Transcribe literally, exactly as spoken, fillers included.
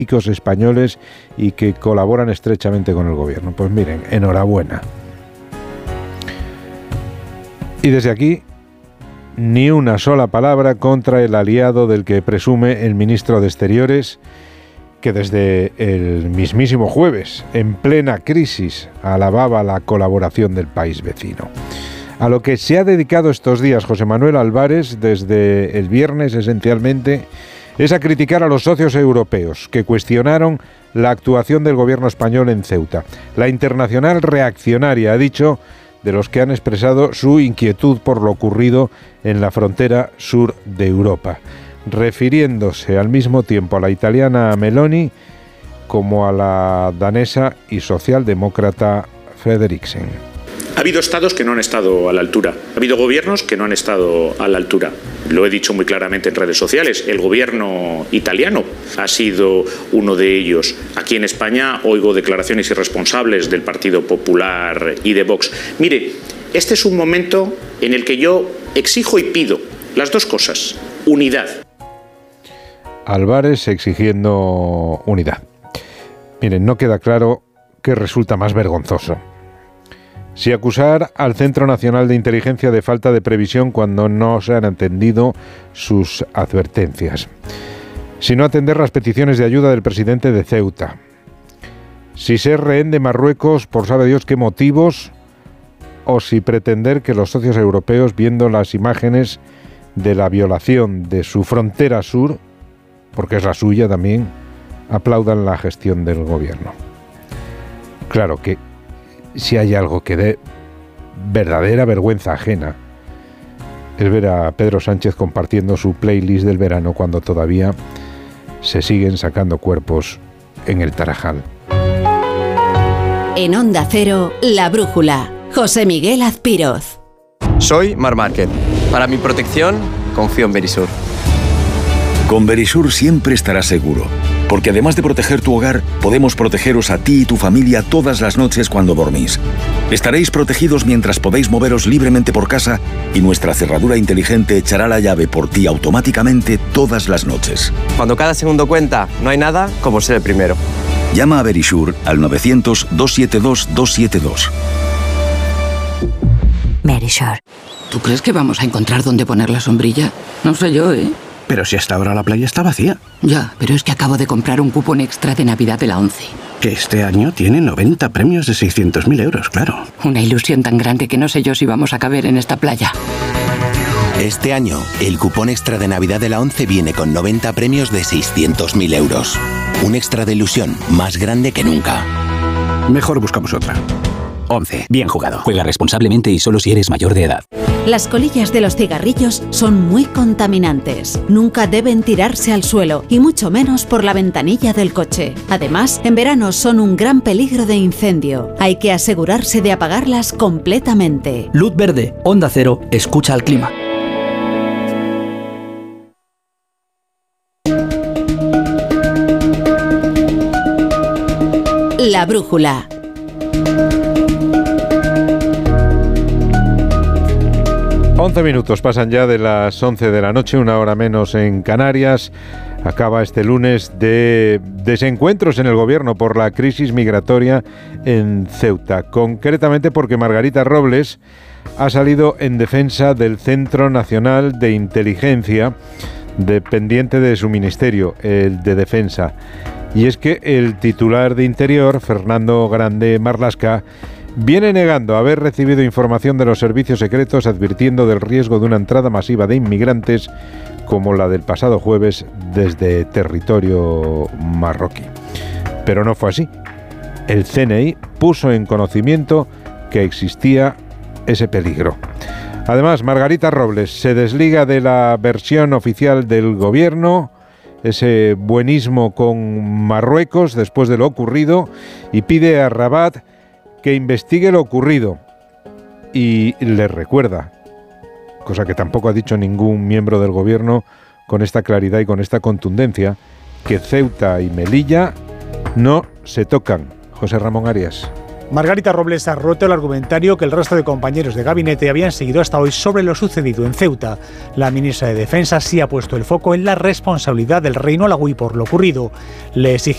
políticos españoles y que colaboran estrechamente con el gobierno. Pues miren, enhorabuena. Y desde aquí, ni una sola palabra contra el aliado del que presume el ministro de Exteriores, que desde el mismísimo jueves, en plena crisis, alababa la colaboración del país vecino. A lo que se ha dedicado estos días José Manuel Álvarez, desde el viernes esencialmente, es a criticar a los socios europeos que cuestionaron la actuación del gobierno español en Ceuta. La Internacional Reaccionaria ha dicho de los que han expresado su inquietud por lo ocurrido en la frontera sur de Europa, refiriéndose al mismo tiempo a la italiana Meloni como a la danesa y socialdemócrata Frederiksen. Ha habido estados que no han estado a la altura, ha habido gobiernos que no han estado a la altura. Lo he dicho muy claramente en redes sociales, el gobierno italiano ha sido uno de ellos. Aquí en España oigo declaraciones irresponsables del Partido Popular y de Vox. Mire, este es un momento en el que yo exijo y pido las dos cosas, unidad. Álvarez exigiendo unidad. Miren, no queda claro qué resulta más vergonzoso. Si acusar al Centro Nacional de Inteligencia de falta de previsión cuando no se han atendido sus advertencias. Si no atender las peticiones de ayuda del presidente de Ceuta. Si ser rehén de Marruecos por sabe Dios qué motivos, o si pretender que los socios europeos, viendo las imágenes de la violación de su frontera sur, porque es la suya también, aplaudan la gestión del gobierno. Claro que si hay algo que dé verdadera vergüenza ajena, es ver a Pedro Sánchez compartiendo su playlist del verano cuando todavía se siguen sacando cuerpos en el Tarajal. En Onda Cero, La Brújula, José Miguel Azpiroz. Soy Mar Márquez. Para mi protección, confío en Verisur. Con Verisur siempre estarás seguro, porque además de proteger tu hogar, podemos protegeros a ti y tu familia todas las noches cuando dormís. Estaréis protegidos mientras podéis moveros libremente por casa y nuestra cerradura inteligente echará la llave por ti automáticamente todas las noches. Cuando cada segundo cuenta, no hay nada como ser el primero. Llama a Verisur al novecientos, doscientos setenta y dos, doscientos setenta y dos. Verisur. ¿Tú crees que vamos a encontrar dónde poner la sombrilla? No sé yo, ¿eh? Pero si hasta ahora la playa está vacía. Ya, pero es que acabo de comprar un cupón extra de Navidad de la ONCE. Que este año tiene noventa premios de seiscientos mil euros, claro. Una ilusión tan grande que no sé yo si vamos a caber en esta playa. Este año, el cupón extra de Navidad de la ONCE viene con noventa premios de seiscientos mil euros. Un extra de ilusión más grande que nunca. Mejor buscamos otra. ONCE. Bien jugado. Juega responsablemente y solo si eres mayor de edad. Las colillas de los cigarrillos son muy contaminantes. Nunca deben tirarse al suelo y mucho menos por la ventanilla del coche. Además, en verano son un gran peligro de incendio. Hay que asegurarse de apagarlas completamente. Luz verde, Onda Cero, escucha al clima. La Brújula. once minutos pasan ya de las once de la noche, una hora menos en Canarias. Acaba este lunes de desencuentros en el gobierno por la crisis migratoria en Ceuta. Concretamente porque Margarita Robles ha salido en defensa del Centro Nacional de Inteligencia, dependiente de su ministerio, el de Defensa. Y es que el titular de Interior, Fernando Grande Marlaska, viene negando haber recibido información de los servicios secretos, advirtiendo del riesgo de una entrada masiva de inmigrantes como la del pasado jueves desde territorio marroquí. Pero no fue así. El C N I puso en conocimiento que existía ese peligro. Además, Margarita Robles se desliga de la versión oficial del gobierno, ese buenismo con Marruecos después de lo ocurrido, y pide a Rabat que investigue lo ocurrido. Y le recuerda, cosa que tampoco ha dicho ningún miembro del gobierno con esta claridad y con esta contundencia, que Ceuta y Melilla no se tocan. José Ramón Arias. Margarita Robles ha roto el argumentario que el resto de compañeros de gabinete habían seguido hasta hoy sobre lo sucedido en Ceuta. La ministra de Defensa sí ha puesto el foco en la responsabilidad del Reino Alauí por lo ocurrido. Le exige